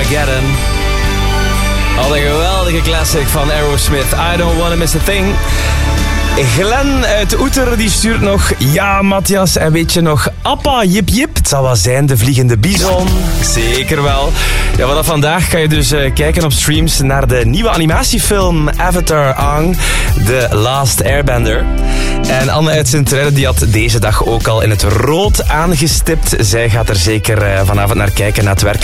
Armageddon. Al een geweldige classic van Aerosmith. I don't wanna miss a thing. Glenn uit Oeter die stuurt nog... Ja, Matthias, en weet je nog... Appa, jip jip, het zal wel zijn, de vliegende bison. Zeker wel. Ja, vanaf vandaag kan je dus kijken op streams naar de nieuwe animatiefilm Avatar Aang, The Last Airbender. En Anne uit Sint-Truiden die had deze dag ook al in het rood aangestipt. Zij gaat er zeker vanavond naar kijken, na het werken.